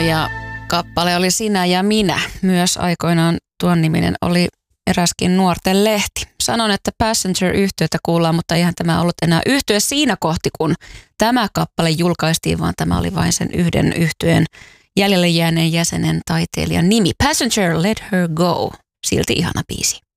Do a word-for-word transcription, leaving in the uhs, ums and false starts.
ja kappale oli Sinä ja minä. Myös aikoinaan tuon niminen oli eräskin nuorten lehti. Sanon, että Passenger-yhtyetä kuullaan, mutta eihän tämä ollut enää yhtye siinä kohti, kun tämä kappale julkaistiin, vaan tämä oli vain sen yhden yhtyeen jäljelle jääneen jäsenen taiteilijan nimi. Passenger, Let Her Go. Silti ihana biisi.